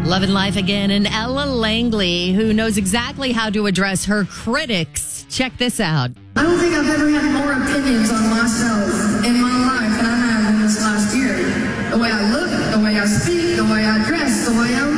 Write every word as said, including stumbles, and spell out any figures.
Loving life again, and Ella Langley, who knows exactly how to address her critics. Check this out. I don't think I've ever had more opinions on myself in my life than I have in this last year. The way I look, the way I speak, the way I dress, the way I